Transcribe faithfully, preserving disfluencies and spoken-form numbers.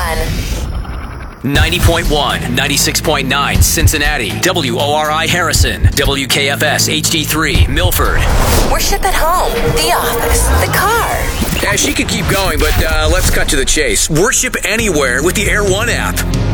ninety point one, ninety-six point nine, Cincinnati. W O R I Harrison. W K F S H D three, Milford. Worship at home, the office, the car. Yeah, she could keep going, but uh, let's cut to the chase. Worship anywhere with the Air One app.